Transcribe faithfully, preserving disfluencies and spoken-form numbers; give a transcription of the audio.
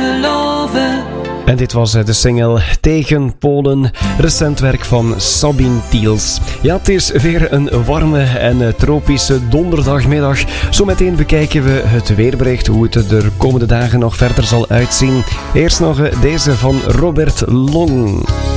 geloven. En dit was de single Tegen Polen, recent werk van Sabine Tiels. Ja, het is weer een warme en tropische donderdagmiddag. Zometeen bekijken we het weerbericht, hoe het er de komende dagen nog verder zal uitzien. Eerst nog deze van Robert Long.